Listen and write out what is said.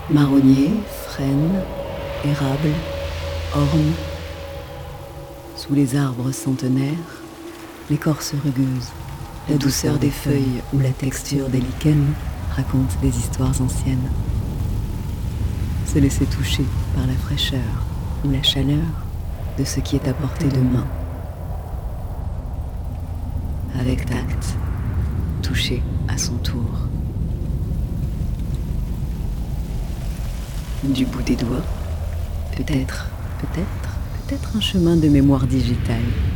Marronnier, frêne, érable, orme. Sous les arbres centenaires, l'écorce rugueuse, la douceur des feuilles ou la texture des lichens racontent des histoires anciennes. Se laisser toucher par la fraîcheur ou la chaleur de ce qui est à portée de main. Avec tact, toucher à son tour. Du bout des doigts, peut-être un chemin de mémoire digitale.